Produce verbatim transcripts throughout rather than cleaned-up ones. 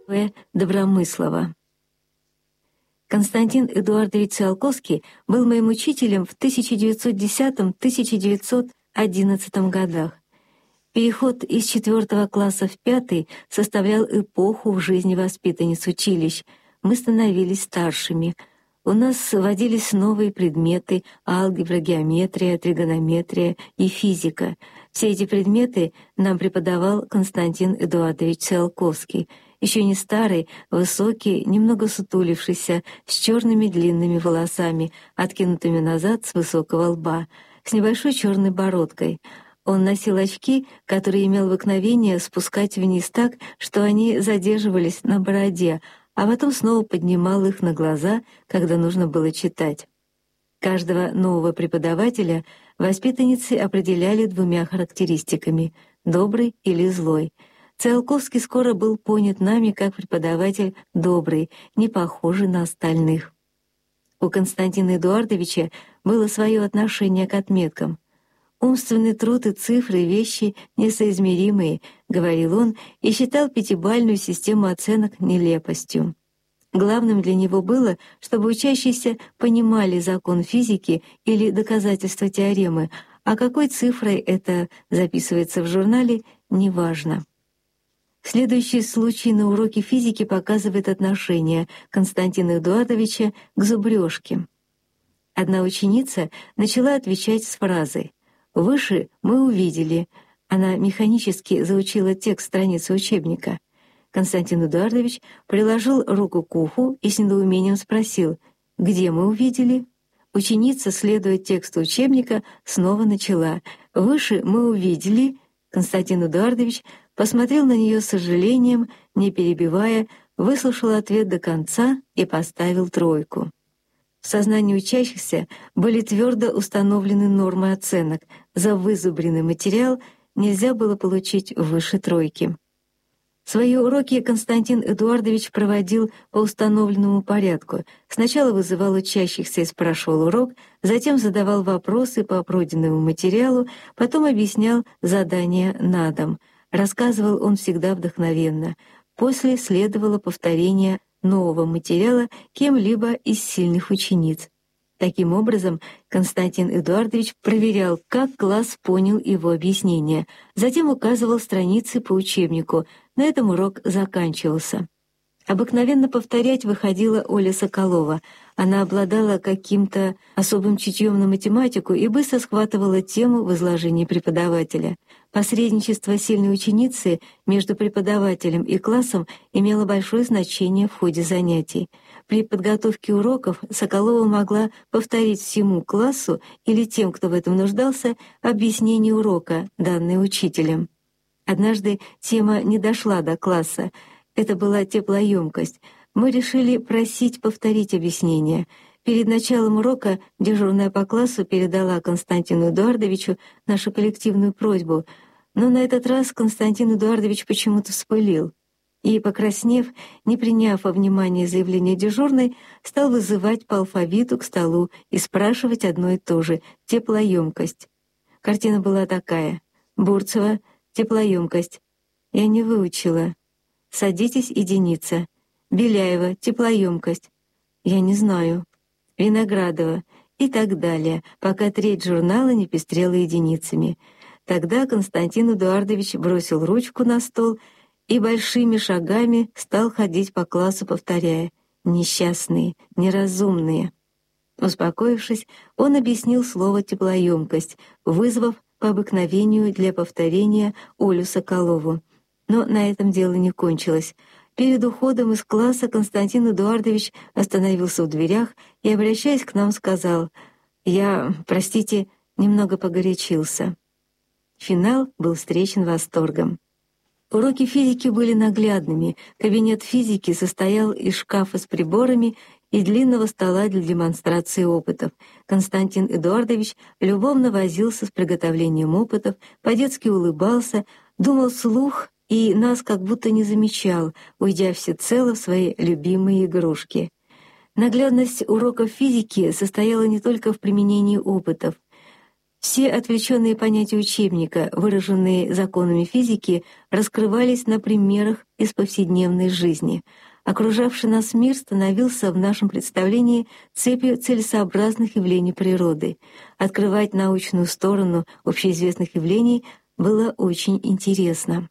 В. Добромыслова. Константин Эдуардович Циолковский был моим учителем в тысяча девятьсот десятом — тысяча девятьсот одиннадцатом годах. Переход из четвертого класса в пятый составлял эпоху в жизни воспитанниц училищ. Мы становились старшими. У нас вводились новые предметы — алгебра, геометрия, тригонометрия и физика. Все эти предметы нам преподавал Константин Эдуардович Циолковский, еще не старый, высокий, немного сутулившийся, с черными длинными волосами, откинутыми назад с высокого лба, с небольшой черной бородкой. Он носил очки, которые имел обыкновение спускать вниз так, что они задерживались на бороде, а потом снова поднимал их на глаза, когда нужно было читать. Каждого нового преподавателя воспитанницы определяли двумя характеристиками — добрый или злой. Циолковский скоро был понят нами как преподаватель добрый, не похожий на остальных. У Константина Эдуардовича было свое отношение к отметкам. «Умственный труд и цифры — вещи несоизмеримые», — говорил он, и считал пятибалльную систему оценок нелепостью. Главным для него было, чтобы учащиеся понимали закон физики или доказательства теоремы, а какой цифрой это записывается в журнале — неважно. Следующий случай на уроке физики показывает отношение Константина Эдуардовича к зубрежке. Одна ученица начала отвечать с фразой «Выше мы увидели». Она механически заучила текст страницы учебника. Константин Эдуардович приложил руку к уху и с недоумением спросил «Где мы увидели?». Ученица, следуя тексту учебника, снова начала «Выше мы увидели». Константин Эдуардович посмотрел на нее с сожалением, не перебивая, выслушал ответ до конца и поставил тройку. В сознании учащихся были твердо установлены нормы оценок. За вызубренный материал нельзя было получить выше тройки. Свои уроки Константин Эдуардович проводил по установленному порядку. Сначала вызывал учащихся и спрашивал урок, затем задавал вопросы по пройденному материалу, потом объяснял задания на дом. Рассказывал он всегда вдохновенно. После следовало повторение нового материала кем-либо из сильных учениц. Таким образом, Константин Эдуардович проверял, как класс понял его объяснение, затем указывал страницы по учебнику. На этом урок заканчивался. Обыкновенно повторять выходила Оля Соколова. Она обладала каким-то особым чутьем на математику и быстро схватывала тему в изложении преподавателя. Посредничество сильной ученицы между преподавателем и классом имело большое значение в ходе занятий. При подготовке уроков Соколова могла повторить всему классу или тем, кто в этом нуждался, объяснение урока, данное учителем. Однажды тема не дошла до класса. Это была теплоемкость. Мы решили просить повторить объяснение. Перед началом урока дежурная по классу передала Константину Эдуардовичу нашу коллективную просьбу, но на этот раз Константин Эдуардович почему-то вспылил и, покраснев, не приняв во внимание заявление дежурной, стал вызывать по алфавиту к столу и спрашивать одно и то же — теплоемкость. Картина была такая: Бурцева — теплоемкость. Я не выучила. Садитесь, единица. Беляева — теплоемкость. Я не знаю. Виноградова и так далее, пока треть журнала не пестрела единицами. Тогда Константин Эдуардович бросил ручку на стол и большими шагами стал ходить по классу, повторяя: «Несчастные, неразумные». Успокоившись, он объяснил слово «теплоемкость», вызвав по обыкновению для повторения Олю Соколову. Но на этом дело не кончилось. Перед уходом из класса Константин Эдуардович остановился в дверях и, обращаясь к нам, сказал: «Я, простите, немного погорячился». Финал был встречен восторгом. Уроки физики были наглядными. Кабинет физики состоял из шкафа с приборами и длинного стола для демонстрации опытов. Константин Эдуардович любовно возился с приготовлением опытов, по-детски улыбался, думал вслух и нас как будто не замечал, уйдя всецело в свои любимые игрушки. Наглядность уроков физики состояла не только в применении опытов. Все отвлеченные понятия учебника, выраженные законами физики, раскрывались на примерах из повседневной жизни. Окружавший нас мир становился в нашем представлении цепью целесообразных явлений природы. Открывать научную сторону общеизвестных явлений было очень интересно.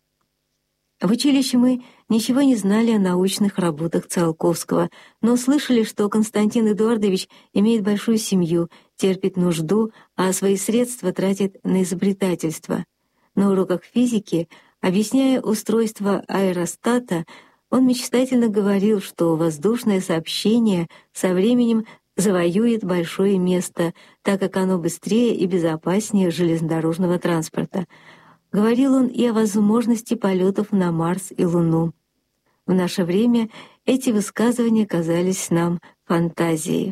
В училище мы ничего не знали о научных работах Циолковского, но слышали, что Константин Эдуардович имеет большую семью, терпит нужду, а свои средства тратит на изобретательство. На уроках физики, объясняя устройство аэростата, он мечтательно говорил, что воздушное сообщение со временем завоюет большое место, так как оно быстрее и безопаснее железнодорожного транспорта. Говорил он и о возможности полетов на Марс и Луну. В наше время эти высказывания казались нам фантазией.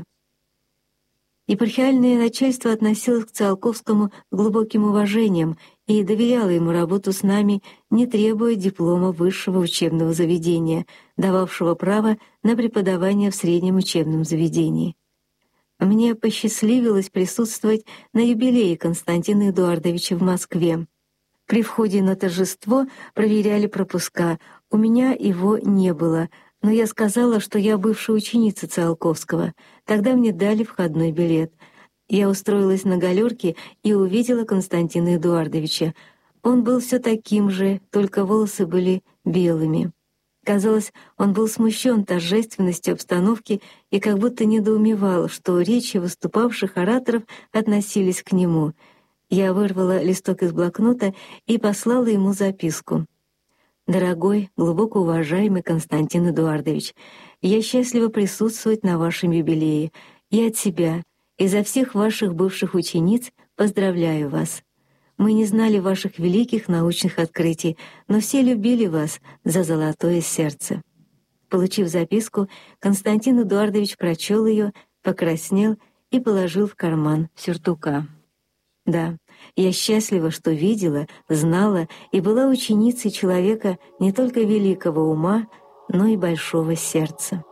Епархиальное начальство относилось к Циолковскому с глубоким уважением и доверяло ему работу с нами, не требуя диплома высшего учебного заведения, дававшего право на преподавание в среднем учебном заведении. Мне посчастливилось присутствовать на юбилее Константина Эдуардовича в Москве. При входе на торжество проверяли пропуска. У меня его не было, но я сказала, что я бывшая ученица Циолковского. Тогда мне дали входной билет. Я устроилась на галерке и увидела Константина Эдуардовича. Он был все таким же, только волосы были белыми. Казалось, он был смущен торжественностью обстановки и как будто недоумевал, что речи выступавших ораторов относились к нему. Я вырвала листок из блокнота и послала ему записку. «Дорогой, глубоко уважаемый Константин Эдуардович, я счастлива присутствовать на вашем юбилее, и от себя, и за всех ваших бывших учениц поздравляю вас. Мы не знали ваших великих научных открытий, но все любили вас за золотое сердце». Получив записку, Константин Эдуардович прочел ее, покраснел и положил в карман сюртука. Да, я счастлива, что видела, знала и была ученицей человека не только великого ума, но и большого сердца.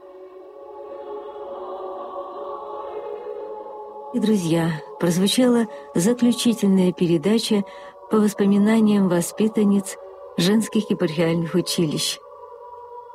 И, друзья, прозвучала заключительная передача по воспоминаниям воспитанниц женских епархиальных училищ.